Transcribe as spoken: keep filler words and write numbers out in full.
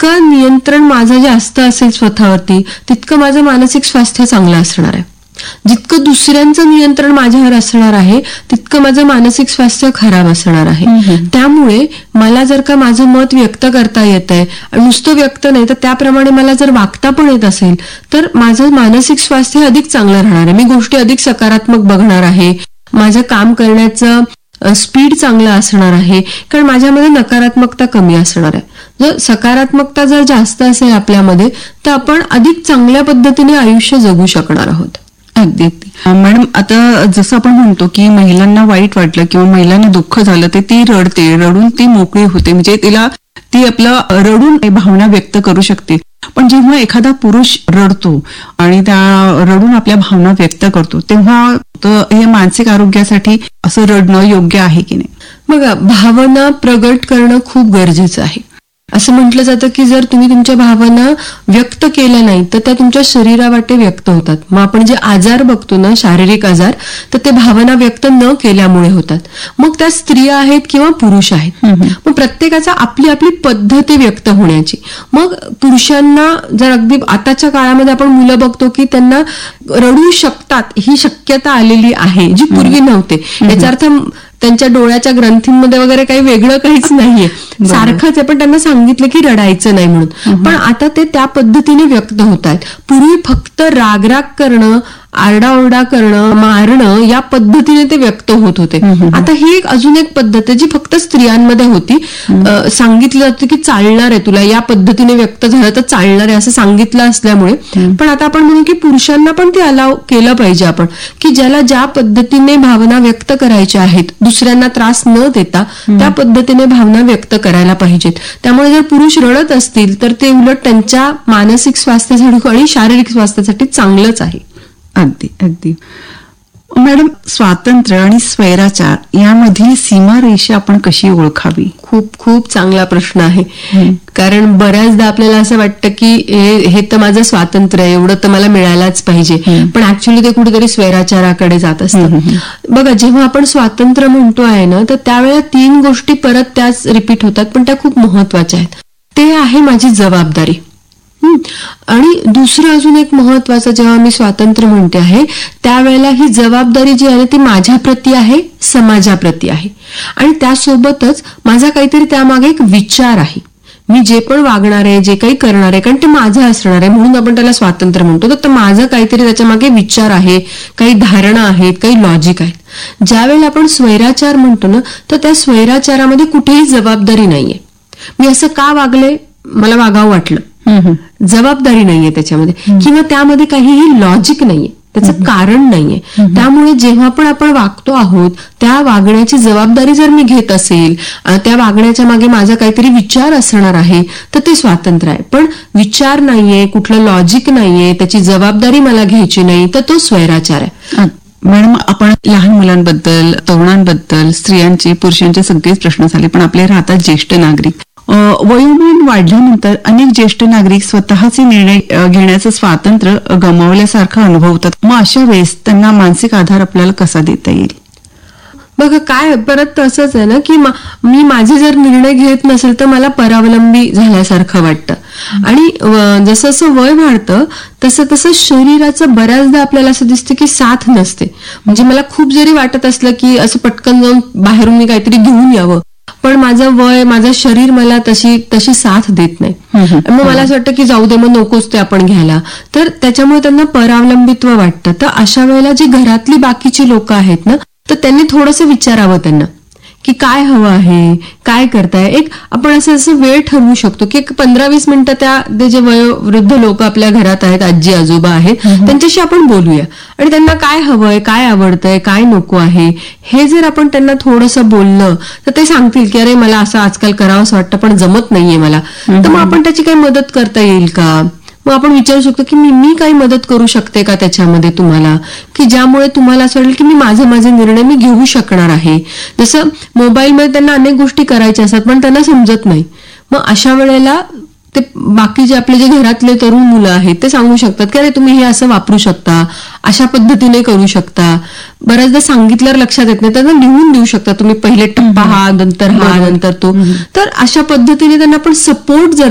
जितकं नियंत्रण माझं जास्त असेल स्वतःवरती तितकं माझं मानसिक स्वास्थ्य चांगलं असणार आहे. जितकं दुसऱ्यांचं नियंत्रण माझ्यावर असणार आहे तितकं माझं मानसिक स्वास्थ्य खराब असणार आहे. त्यामुळे मला जर का माझं मत व्यक्त करता येत आहे आणि नुसतं व्यक्त नाही तर त्याप्रमाणे मला जर वागता पण येत असेल तर माझं मानसिक स्वास्थ्य अधिक चांगलं राहणार आहे. मी गोष्टी अधिक सकारात्मक बघणार आहे. माझं काम करण्याचं स्पीड चांगलं असणार आहे कारण माझ्यामध्ये नकारात्मकता कमी असणार आहे. जर सकारात्मकता जर जास्त असेल आपल्यामध्ये तर आपण अधिक चांगल्या पद्धतीने आयुष्य जगू शकणार आहोत. अगदी अगदी मॅडम, आता जसं आपण म्हणतो की महिलांना वाईट वाटलं किंवा महिलांना दुःख झालं ते ती रडते, रडून ती मोकळी होते, म्हणजे तिला ती आपलं रडून भावना व्यक्त करू शकते. पण जेव्हा एखादा पुरुष रडतो आणि त्या रडून आपल्या भावना व्यक्त करतो तेव्हा हे मानसिक आरोग्यासाठी असं रडणं योग्य आहे की नाही? बघा, भावना प्रगट करणं खूप गरजेचं आहे. असं म्हटलं जातं की जर तुम्ही तुमच्या भावना व्यक्त केल्या नाही तर त्या तुमच्या शरीरावाटे व्यक्त होतात. मग आपण जे आजार बघतो ना, शारीरिक आजार, तर ते भावना व्यक्त न केल्यामुळे होतात. मग त्या स्त्रिया आहेत किंवा पुरुष आहेत. मग प्रत्येकाचा आपली आपली पद्धत आहे व्यक्त होण्याची. मग पुरुषांना जर अगदी आताच्या काळामध्ये आपण मुलं बघतो की त्यांना रडू शकतात ही शक्यता आलेली आहे जी पूर्वी नव्हते. याचा अर्थ त्यांच्या डोळ्याच्या ग्रंथींमध्ये वगैरे काही वेगळं काहीच नाहीये, सारखंच आहे, पण त्यांना सांगितलं की रडायचं नाही म्हणून. पण आता ते त्या पद्धतीने व्यक्त होत आहेत. पूर्वी फक्त रागराग करणं, आरडाओरडा करणं, मारणं या पद्धतीने ते व्यक्त होत होते. आता ही एक अजून एक पद्धत आहे जी फक्त स्त्रियांमध्ये होती. सांगितलं जातं की चालणार आहे, तुला या पद्धतीने व्यक्त झालं तर चालणार आहे असं सांगितलं असल्यामुळे. पण आता आपण म्हणू की पुरुषांना पण ते अलाव केलं पाहिजे आपण, की ज्याला ज्या पद्धतीने भावना व्यक्त करायच्या आहेत दुसऱ्यांना त्रास न देता त्या पद्धतीने भावना व्यक्त करायला पाहिजेत. त्यामुळे जर पुरुष रडत असतील तर ते उलट त्यांच्या मानसिक स्वास्थ्यासाठी आणि शारीरिक स्वास्थ्यासाठी चांगलंच आहे. अगदी अगदी मॅडम, स्वातंत्र्य आणि स्वैराचार यामधील सीमारेषा आपण कशी ओळखावी? खूप खूप चांगला प्रश्न आहे. कारण बऱ्याचदा आपल्याला असं वाटतं की हे तर माझं स्वातंत्र्य आहे, एवढं तर मला मिळायलाच पाहिजे, पण ऍक्च्युली ते कुठेतरी स्वैराचाराकडे जात असतं. बघा, जेव्हा आपण स्वातंत्र्य म्हणतो आहे ना तर त्यावेळेला तीन गोष्टी परत त्याच रिपीट होतात, पण त्या खूप महत्वाच्या आहेत. ते आहे माझी जबाबदारी. आणि दुसरं अजून एक महत्वाचं, जेव्हा मी स्वातंत्र्य म्हणते आहे त्यावेळेला ही जबाबदारी जी आहे ती माझ्याप्रती आहे, समाजाप्रती आहे, आणि त्यासोबतच माझा काहीतरी त्यामागे एक विचार आहे. मी जे पण वागणार आहे, जे काही करणार आहे, कारण ते माझं असणार आहे म्हणून आपण त्याला स्वातंत्र्य म्हणतो. तर माझं काहीतरी त्याच्या मागे विचार आहे, काही धारणा आहेत, काही लॉजिक आहेत. ज्यावेळेला आपण स्वैराचार म्हणतो ना तर त्या स्वैराचारामध्ये कुठेही जबाबदारी नाहीये. मी असं का वागले, मला वागावं वाटलं, जबाबदारी नाहीये त्याच्यामध्ये, किंवा त्यामध्ये काहीही लॉजिक नाहीये, त्याचं कारण नाहीये. त्यामुळे जेव्हा पण आपण वागतो आहोत त्या वागण्याची जबाबदारी जर मी घेत असेल, त्या वागण्याच्या मागे माझा काहीतरी विचार असणार आहे तर ते स्वातंत्र्य आहे. पण विचार नाहीये, कुठलं लॉजिक नाहीये, त्याची जबाबदारी मला घ्यायची नाही, तर तो स्वैराचार आहे. मॅडम, आपण लहान मुलांबद्दल, तरुणांबद्दल, स्त्रियांचे, पुरुषांचे सगळेच प्रश्न झाले, पण आपले राहतात ज्येष्ठ नागरिक. वयोमान वाढल्यानंतर अनेक ज्येष्ठ नागरिक स्वतःचे निर्णय घेण्याचं स्वातंत्र्य गमावल्यासारखं अनुभवतात. मग अशा वेळेस त्यांना मानसिक आधार आपल्याला कसा देता येईल? बघा, काय परत तसंच आहे ना की मी माझे जर निर्णय घेत नसेल तर मला परावलंबी झाल्यासारखं वाटतं. आणि जसं जसं वय वाढतं तसं तसं शरीराचं बऱ्याचदा आपल्याला असं दिसतं की साथ नसते. म्हणजे मला खूप जरी वाटत असलं की असं पटकन जाऊन बाहेरून मी काहीतरी घेऊन यावं, पण माझं वय, माझं शरीर मला तशी तशी साथ देत नाही. मग मला असं वाटतं की जाऊ दे, मग नकोच ते आपण घ्यायला. तर त्याच्यामुळे त्यांना परावलंबित्व वाटतं. तर अशा वेळेला जी घरातली बाकीची लोक आहेत ना तर त्यांनी थोडंसं विचारावं त्यांना की काय हवं आहे, काय करताय. एक आपण असं असं वेळ ठरवू शकतो की एक पंधरा वीस मिनिटं त्या जे वयोवृद्ध लोक आपल्या घरात आहेत, आजी आजोबा आहेत, त्यांच्याशी आपण बोलूया आणि त्यांना काय हवंय, काय आवडतंय, काय नको आहे हे जर आपण त्यांना थोडंसं बोललं तर ते सांगतील की अरे मला असं आजकाल करावंसं वाटतं पण जमत नाहीये मला. तर मग आपण त्याची काही मदत करता येईल का? मग आपण विचारू शकतो की मी मी काही मदत करू शकते का त्याच्यामध्ये तुम्हाला, की ज्यामुळे तुम्हाला असं वाटेल की मी माझे माझे निर्णय मी घेऊ शकणार आहे. जसं मोबाईलमध्ये त्यांना अनेक गोष्टी करायच्या असतात पण त्यांना समजत नाही. मग अशा वेळेला ते बाकी जे आपले जे घरातले तरुण मुलं आहेत ते सांगू शकतात की अरे तुम्ही हे असं वापरू शकता, अशा पद्धतीने करू शकता. बऱ्याचदा सांगितल्यावर लक्षात येत नाही, त्यांना लिहून देऊ शकता तुम्ही, पहिले टप्पा हा, नंतर हा, नंतर तो. तर अशा पद्धतीने त्यांना आपण सपोर्ट जर